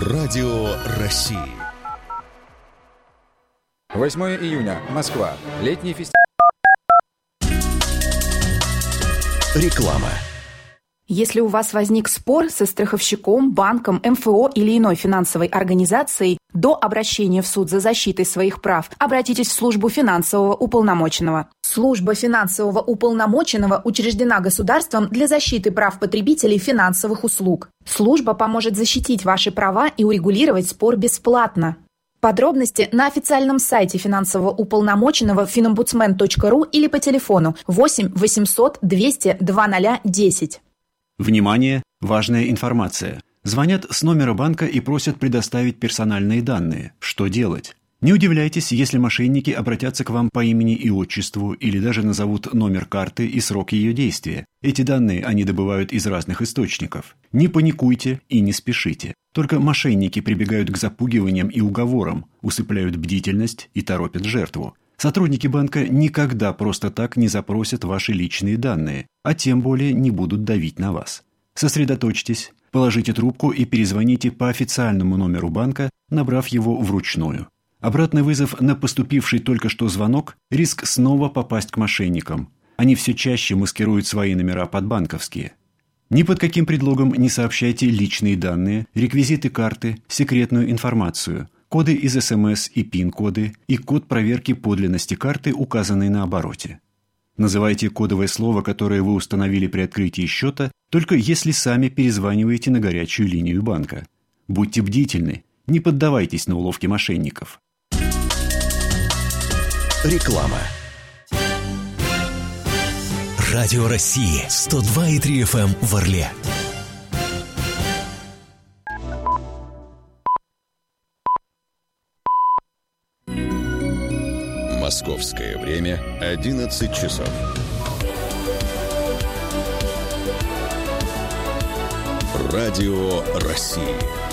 Радио России. 8 июня. Москва. Летний фестиваль. Реклама. Если у вас возник спор со страховщиком, банком, МФО или иной финансовой организацией, до обращения в суд за защитой своих прав обратитесь в службу финансового уполномоченного. Служба финансового уполномоченного учреждена государством для защиты прав потребителей финансовых услуг. Служба поможет защитить ваши права и урегулировать спор бесплатно. Подробности на официальном сайте финансового уполномоченного finombudsman.ru или по телефону 8 800 200 2010. Внимание! Важная информация. Звонят с номера банка и просят предоставить персональные данные. Что делать? Не удивляйтесь, если мошенники обратятся к вам по имени и отчеству или даже назовут номер карты и срок ее действия. Эти данные они добывают из разных источников. Не паникуйте и не спешите. Только мошенники прибегают к запугиваниям и уговорам, усыпляют бдительность и торопят жертву. Сотрудники банка никогда просто так не запросят ваши личные данные, а тем более не будут давить на вас. Сосредоточьтесь, положите трубку и перезвоните по официальному номеру банка, набрав его вручную. Обратный вызов на поступивший только что звонок – риск снова попасть к мошенникам. Они все чаще маскируют свои номера под банковские. Ни под каким предлогом не сообщайте личные данные, реквизиты карты, секретную информацию, коды из СМС и ПИН-коды и код проверки подлинности карты, указанный на обороте. Называйте кодовое слово, которое вы установили при открытии счета, только если сами перезваниваете на горячую линию банка. Будьте бдительны, не поддавайтесь на уловки мошенников. Реклама. Радио России 102,3 FM в Орле. Московское время 11 часов. Радио России.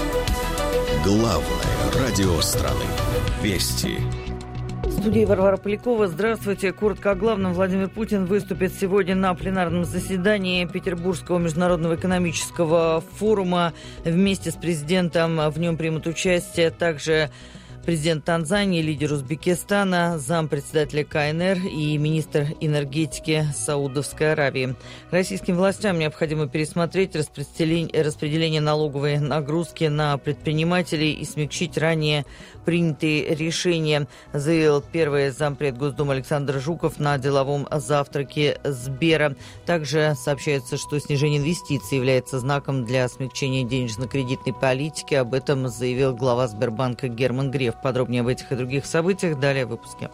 Главное радио страны. Вести. В студии Варвара Полякова. Здравствуйте. Коротко о главном. Владимир Путин выступит сегодня на пленарном заседании Петербургского международного экономического форума. Вместе с президентом в нем примут участие также президент Танзании, лидер Узбекистана, зампредседателя КНР и министр энергетики Саудовской Аравии. Российским властям необходимо пересмотреть распределение налоговой нагрузки на предпринимателей и смягчить ранее принятые решения, заявил первый зампред Госдумы Александр Жуков на деловом завтраке Сбера. Также сообщается, что снижение инвестиций является знаком для смягчения денежно-кредитной политики. Об этом заявил глава Сбербанка Герман Греф. Подробнее об этих и других событиях далее в выпуске.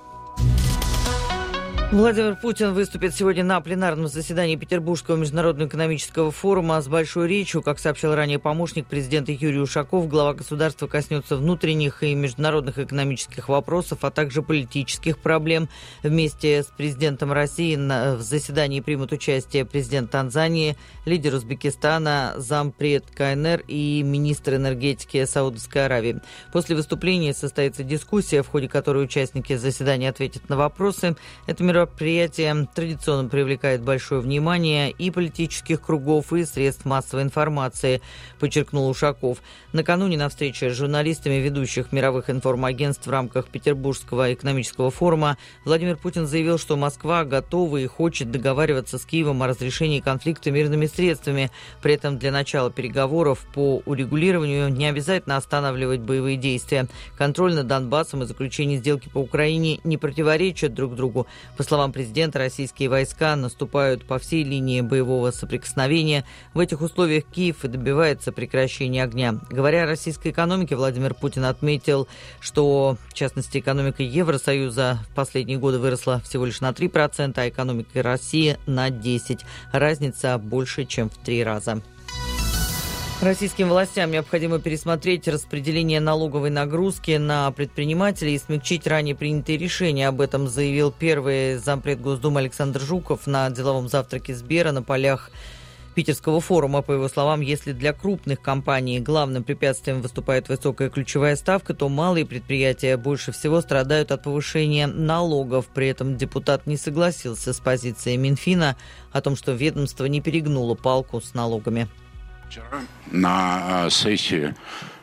Владимир Путин выступит сегодня на пленарном заседании Петербургского международного экономического форума с большой речью. Как сообщил ранее помощник президента Юрий Ушаков, глава государства коснется внутренних и международных экономических вопросов, а также политических проблем. Вместе с президентом России в заседании примут участие президент Танзании, лидер Узбекистана, зампред КНР и министр энергетики Саудовской Аравии. После выступления состоится дискуссия, в ходе которой участники заседания ответят на вопросы. Это мероприятие традиционно привлекает большое внимание и политических кругов, и средств массовой информации, подчеркнул Ушаков. Накануне на встрече с журналистами ведущих мировых информагентств в рамках Петербургского экономического форума Владимир Путин заявил, что Москва готова и хочет договариваться с Киевом о разрешении конфликта мирными средствами. При этом для начала переговоров по урегулированию не обязательно останавливать боевые действия. Контроль над Донбассом и заключение сделки по Украине не противоречат друг другу. По словам президента, российские войска наступают по всей линии боевого соприкосновения. В этих условиях Киев и добивается прекращения огня. Говоря о российской экономике, Владимир Путин отметил, что, в частности, экономика Евросоюза в последние годы выросла всего лишь на 3%, а экономика России на 10%. Разница больше, чем в 3 раза. Российским властям необходимо пересмотреть распределение налоговой нагрузки на предпринимателей и смягчить ранее принятые решения. Об этом заявил первый зампред Госдумы Александр Жуков на деловом завтраке Сбера на полях Питерского форума. По его словам, если для крупных компаний главным препятствием выступает высокая ключевая ставка, то малые предприятия больше всего страдают от повышения налогов. При этом депутат не согласился с позицией Минфина о том, что ведомство не перегнуло палку с налогами. Вчера на сессии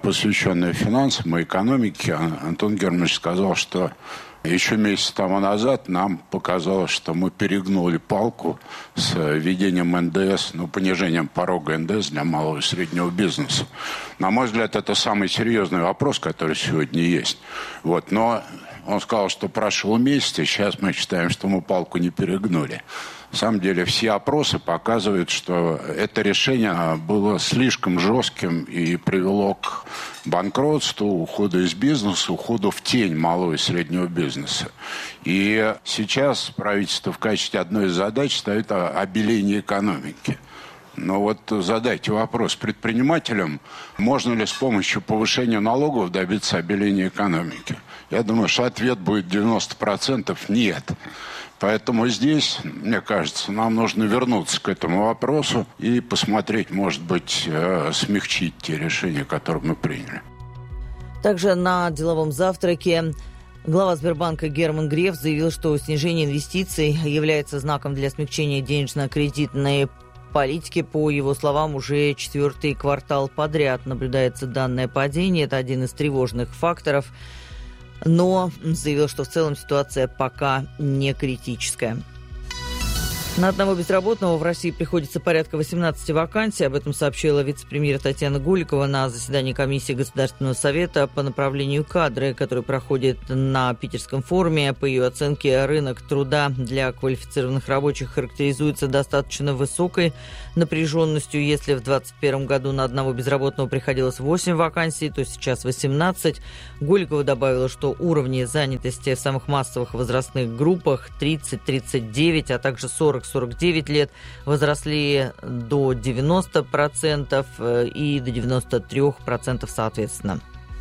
посвященная финансам и экономике, Антон Германович сказал, что еще месяц тому назад нам показалось, что мы перегнули палку с введением НДС, понижением порога НДС для малого и среднего бизнеса. На мой взгляд, это самый серьезный вопрос, который сегодня есть. Но он сказал, что прошел месяц, и сейчас мы считаем, что мы палку не перегнули. На самом деле все опросы показывают, что это решение было слишком жестким и привело к банкротству, уходу из бизнеса, уходу в тень малого и среднего бизнеса. И сейчас правительство в качестве одной из задач ставит обеление экономики. Но задайте вопрос предпринимателям, можно ли с помощью повышения налогов добиться обеления экономики. Я думаю, что ответ будет 90% нет. Поэтому здесь, мне кажется, нам нужно вернуться к этому вопросу и посмотреть, может быть, смягчить те решения, которые мы приняли. Также на деловом завтраке глава Сбербанка Герман Греф заявил, что снижение инвестиций является знаком для смягчения денежно-кредитной политики. По его словам, уже 4-й квартал подряд наблюдается данное падение. Это один из тревожных факторов. Но заявил, что в целом ситуация пока не критическая. На одного безработного в России приходится порядка 18 вакансий. Об этом сообщила вице-премьер Татьяна Гуликова на заседании комиссии Государственного совета по направлению кадры, который проходит на Питерском форуме. По ее оценке, рынок труда для квалифицированных рабочих характеризуется достаточно высокой напряженностью. Если в 2021 году на одного безработного приходилось 8 вакансий, то сейчас 18. Гуликова добавила, что уровни занятости в самых массовых возрастных группах 30-39, а также 40-49 лет возросли до 90% и до 93% соответственно.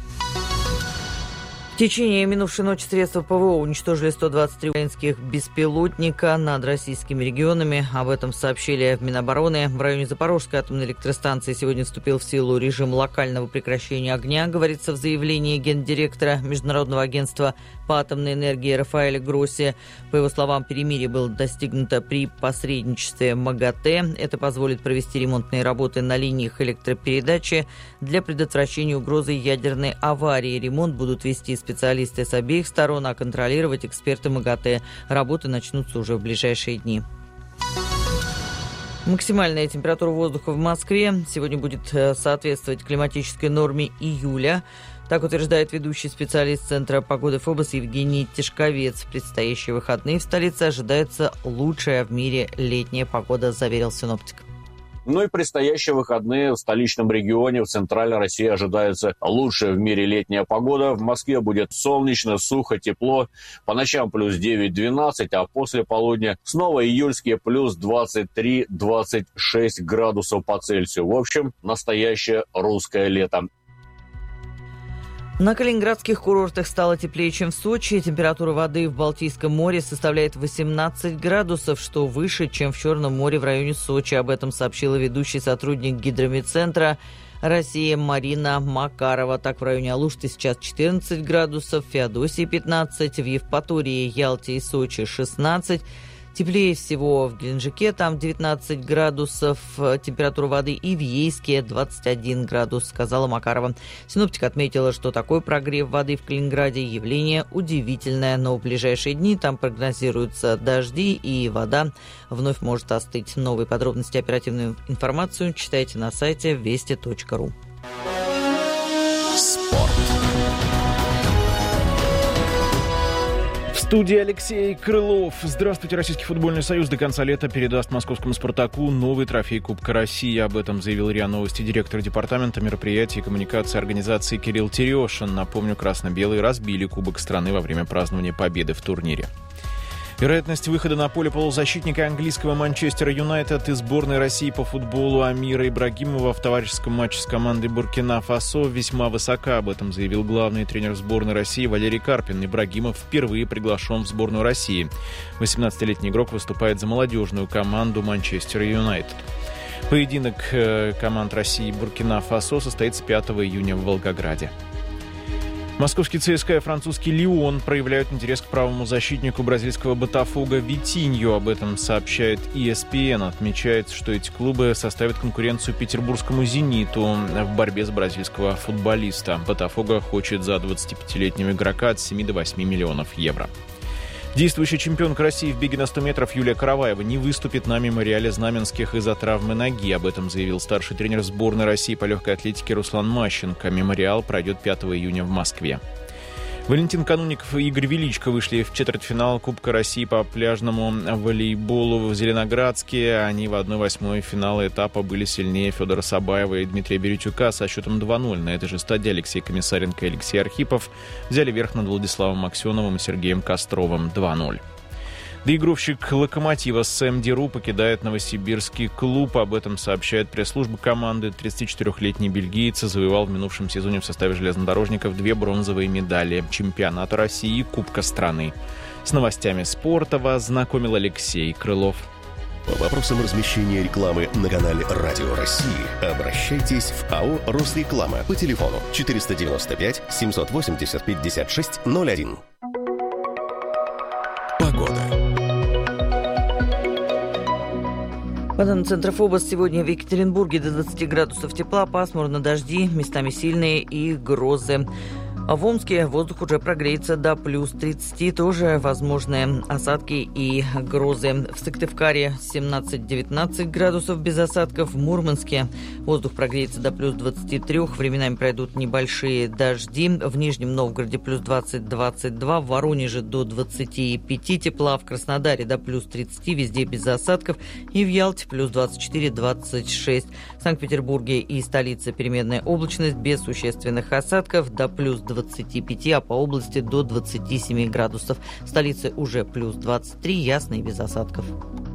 В течение минувшей ночи средства ПВО уничтожили 123 украинских беспилотника над российскими регионами. Об этом сообщили в Минобороны. В районе Запорожской атомной электростанции сегодня вступил в силу режим локального прекращения огня, говорится в заявлении гендиректора Международного агентства по атомной энергии Рафаэля Гросси. По его словам, перемирие было достигнуто при посредничестве МАГАТЭ. Это позволит провести ремонтные работы на линиях электропередачи для предотвращения угрозы ядерной аварии. Ремонт будут вести специалисты с обеих сторон, а контролировать эксперты МАГАТЭ. Работы начнутся уже в ближайшие дни. Максимальная температура воздуха в Москве сегодня будет соответствовать климатической норме июля. Так утверждает ведущий специалист Центра погоды ФОБОС Евгений Тишковец. В предстоящие выходные в столице ожидается лучшая в мире летняя погода, заверил синоптик. И предстоящие выходные в столичном регионе, в центральной России ожидается лучшая в мире летняя погода. В Москве будет солнечно, сухо, тепло. По ночам плюс 9-12, а после полудня снова июльские плюс 23-26 градусов по Цельсию. В общем, настоящее русское лето. На калининградских курортах стало теплее, чем в Сочи. Температура воды в Балтийском море составляет 18 градусов, что выше, чем в Черном море в районе Сочи. Об этом сообщила ведущий сотрудник Гидромедцентра России Марина Макарова. Так, в районе Алушты сейчас 14 градусов, в Феодосии 15, в Евпатории, Ялте и Сочи 16. Теплее всего в Геленджике, там 19 градусов, температура воды, и в Ейске 21 градус, сказала Макарова. Синоптик отметила, что такой прогрев воды в Калининграде явление удивительное, но в ближайшие дни там прогнозируются дожди, и вода вновь может остыть. Новые подробности, оперативную информацию читайте на сайте вести.ру. В студии Алексей Крылов. Здравствуйте. Российский футбольный союз до конца лета передаст московскому «Спартаку» новый трофей Кубка России. Об этом заявил РИА Новости директор департамента мероприятий и коммуникации организации Кирилл Терешин. Напомню, красно-белые разбили Кубок страны во время празднования победы в турнире. Вероятность выхода на поле полузащитника английского Манчестера Юнайтед и сборной России по футболу Амира Ибрагимова в товарищеском матче с командой Буркина-Фасо весьма высока. Об этом заявил главный тренер сборной России Валерий Карпин. Ибрагимов впервые приглашен в сборную России. 18-летний игрок выступает за молодежную команду Манчестера Юнайтед. Поединок команд России и Буркина-Фасо состоится 5 июня в Волгограде. Московский ЦСКА и французский Лион проявляют интерес к правому защитнику бразильского Ботафого Витинью. Об этом сообщает ESPN. Отмечается, что эти клубы составят конкуренцию петербургскому «Зениту» в борьбе с бразильского футболиста. Ботафого хочет за 25-летнего игрока от 7 до 8 миллионов евро. Действующая чемпионка России в беге на 100 метров Юлия Караваева не выступит на мемориале Знаменских из-за травмы ноги. Об этом заявил старший тренер сборной России по легкой атлетике Руслан Мащенко. Мемориал пройдет 5 июня в Москве. Валентин Канунников и Игорь Величко вышли в четвертьфинал Кубка России по пляжному волейболу в Зеленоградске. Они в 1/8 финала этапа были сильнее Федора Сабаева и Дмитрия Бирютюка со счетом 2-0. На этой же стадии Алексей Комиссаренко и Алексей Архипов взяли верх над Владиславом Аксеновым и Сергеем Костровым 2-0. Доигровщик «Локомотива» Сэм Деру покидает новосибирский клуб. Об этом сообщает пресс-служба команды. 34-летний бельгиец завоевал в минувшем сезоне в составе железнодорожников 2 бронзовые медали чемпионата России и Кубка страны. С новостями спорта вас знакомил Алексей Крылов. По вопросам размещения рекламы на канале «Радио России» обращайтесь в АО «Росреклама» по телефону 495 780 56 01. Погода. По данным Центрофобос, сегодня в Екатеринбурге до 20 градусов тепла, пасмурно, дожди, местами сильные и грозы. А в Омске воздух уже прогреется до плюс 30, тоже возможны осадки и грозы. В Сыктывкаре 17-19 градусов без осадков. В Мурманске воздух прогреется до плюс 23, временами пройдут небольшие дожди. В Нижнем Новгороде плюс 20-22, в Воронеже до 25 тепла, в Краснодаре до плюс 30, везде без осадков. И в Ялте плюс 24-26. В Санкт-Петербурге и столице переменная облачность без существенных осадков до плюс 25, а по области до 27 градусов. В столице уже плюс 23, ясно и без осадков.